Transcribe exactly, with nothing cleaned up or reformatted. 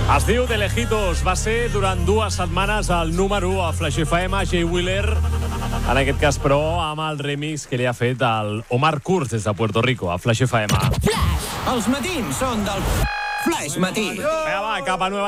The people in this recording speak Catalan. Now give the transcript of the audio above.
Es diu De Lejitos. Va ser durant dues setmanes el número u a Flash F M, Jay Wheeler. En aquest cas, però, amb el remix que li ha fet el Omar Kurz des de Puerto Rico, a Flash F M. Flash! Els matins són del Flash Matí. Vinga, va, cap a Nueva